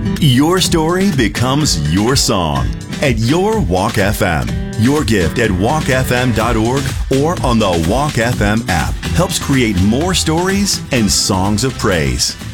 Your story becomes your song at Your Walk FM. Your gift at walkfm.org or on the Walk FM app helps create more stories and songs of praise.